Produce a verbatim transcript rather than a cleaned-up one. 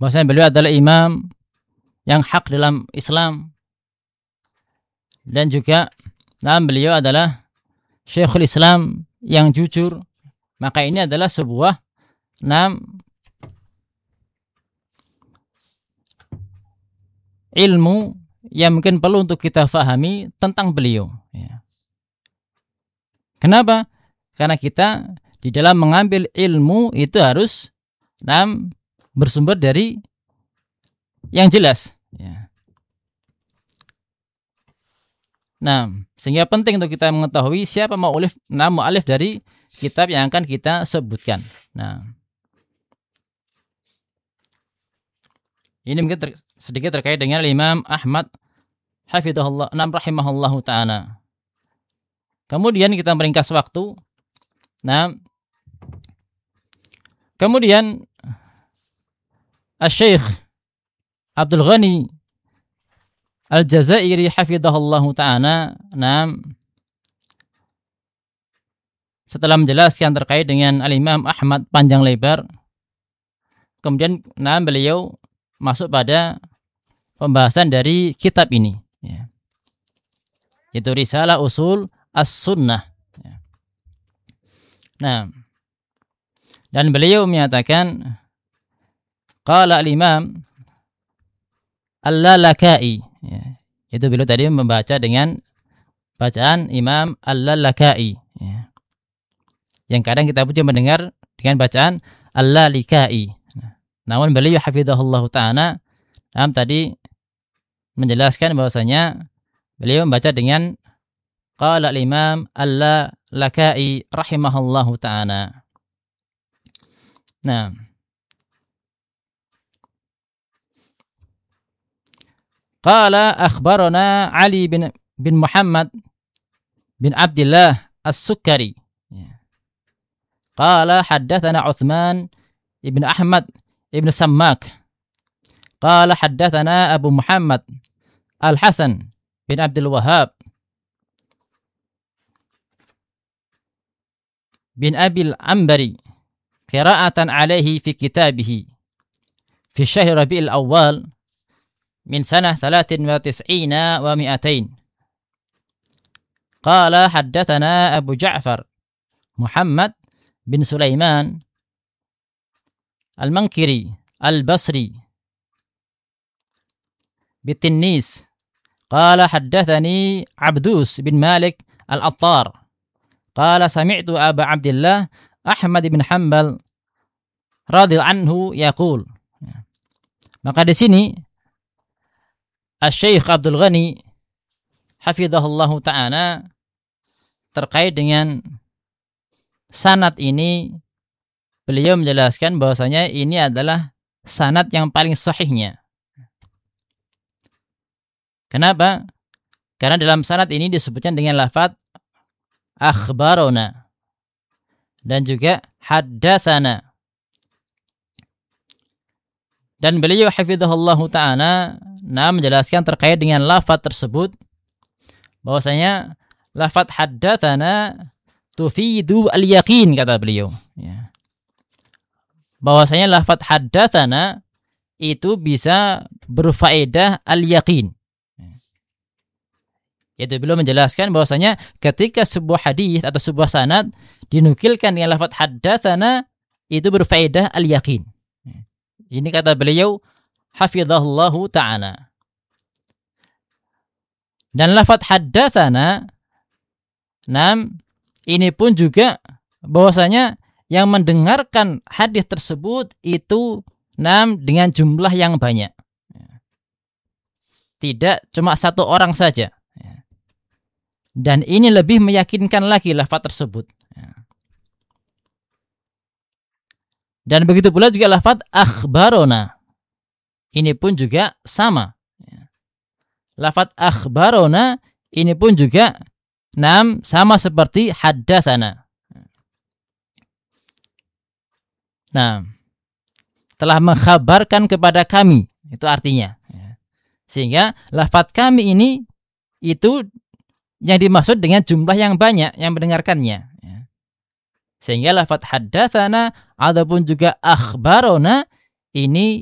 bahwasanya beliau adalah imam yang hak dalam Islam, dan juga nah, beliau adalah Syekhul Islam yang jujur. Maka ini adalah sebuah nam ilmu yang mungkin perlu untuk kita fahami tentang beliau. Ya. Kenapa? Karena kita di dalam mengambil ilmu itu harus nam bersumber dari yang jelas. Ya. Nah, sehingga penting untuk kita mengetahui siapa mu'allif, nah mu'allif dari kitab yang akan kita sebutkan. Nah, ini mungkin ter, sedikit terkait dengan Imam Ahmad hafizahullah, nam rahimahullahu ta'ala. Kemudian kita meringkas waktu. Nah, kemudian Asy-Syaikh Abdul Ghani Al-Jazairi hafizahullahu ta'ala, nah, setelah menjelaskan terkait dengan Al-Imam Ahmad panjang lebar, kemudian nah, beliau masuk pada pembahasan dari kitab ini, ya. Itu Risalah Usul As-Sunnah. Ya. Nah, dan beliau menyatakan, qala al-Imam Al-Lalaka'i, ya. Itu beliau tadi membaca dengan bacaan Imam Al-Lalaka'i, ya. Yang kadang kita pun mendengar dengan bacaan Al-Lalika'i. Nah, namun beliau hafizahullah ta'ala nah, tadi menjelaskan bahwasanya beliau membaca dengan qala al-Imam Al-Lalaka'i rahimahullahu ta'ala. Nah, qala akhbarana Ali bin bin Muhammad bin Abdullah As-Sukkari. Qala haddatsana Utsman ibn Ahmad ibn Sammak. Qala haddatsana Abu Muhammad Al-Hasan bin Abdul Wahhab bin Abil Ambari qira'atan alaihi fi kitabihi fi syahr Rabi'il Awwal min sanah thalathin wa tis'ina wa mi'atain. Qala haddatsana Abu Ja'far Muhammad bin Sulaiman Al-Mankiri Al-Basri bitinnis. Qala haddatsani Abdus bin Malik Al-Attar. Qala sami'tu Aba Abdullah Ahmad bin Hanbal radhiyallahu anhu yaqul. Maka di sini Asy-Syaikh Abdul Ghani hafizahullahu ta'ala terkait dengan sanad ini, beliau menjelaskan bahwasanya ini adalah sanad yang paling sahihnya. Kenapa? Karena dalam sanad ini disebutkan dengan lafaz akhbarona dan juga haddatsana. Dan beliau hafizahullahu ta'ala nah menjelaskan terkait dengan lafaz tersebut bahwasanya lafaz haddatsana tufidu al-yaqin, kata beliau, ya. Bahwasanya lafaz haddatsana itu bisa berfaedah al-yaqin. Itu beliau menjelaskan bahwasanya ketika sebuah hadis atau sebuah sanad dinukilkan dengan lafaz haddatsana itu berfaedah al-yaqin. Ini kata beliau hafizahullahu ta'ala. Dan lafaz haddatsana nam ini pun juga bahwasanya yang mendengarkan hadis tersebut itu nam dengan jumlah yang banyak. Tidak cuma satu orang saja. Dan ini lebih meyakinkan lagi lafaz tersebut. Dan begitu pula juga lafaz akhbarona. Ini pun juga sama. Lafaz akhbarona ini pun juga nam sama seperti haddatsana. Nah, telah mengkhabarkan kepada kami, itu artinya. Sehingga lafaz kami ini itu yang dimaksud dengan jumlah yang banyak yang mendengarkannya. Sehingga lafaz haddatsana ataupun juga akhbarona ini